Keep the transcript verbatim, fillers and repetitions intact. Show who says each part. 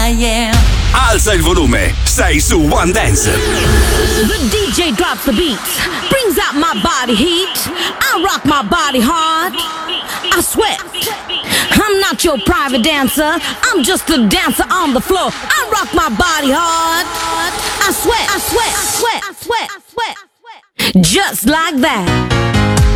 Speaker 1: I am.
Speaker 2: Alza il volume, sei su One Dance.
Speaker 3: The D J drops the beats, brings out my body heat. I rock my body hard, I sweat. I'm not your private dancer, I'm just a dancer on the floor. I rock my body hard, I sweat, I sweat, I sweat, I sweat, I sweat, I sweat. Just like that.